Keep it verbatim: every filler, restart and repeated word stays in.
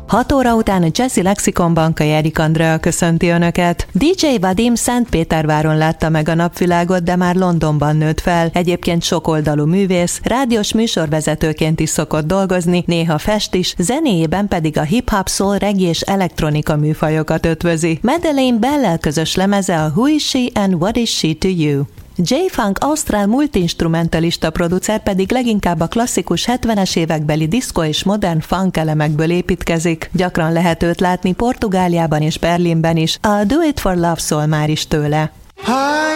hat óra után a Jazzy Lexikonban Kajárik Andrea köszönti Önöket. dé dzsé Vadim Szentpéterváron látta meg a napvilágot, de már Londonban nőtt fel. Egyébként sokoldalú művész, rádiós műsorvezetőként is szokott dolgozni, néha fest is, zenéjében pedig a hip-hop, soul, reggae és elektronika műfajokat ötvözi. Madeleine Bell-lel közös lemeze a Who is she and what is she to you? J-Funk ausztrál multiinstrumentalista producer pedig leginkább a klasszikus hetvenes évekbeli diszkó és modern funk elemekből építkezik. Gyakran lehet őt látni Portugáliában és Berlinben is, a Do It For Love szól már is tőle.